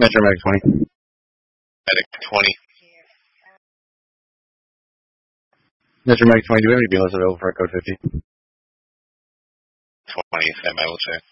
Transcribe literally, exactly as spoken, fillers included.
Metro Medic twenty. Medic twenty. Metro Medic twenty, do we have any B L S available for code fifty? twenty, stand by, we'll check.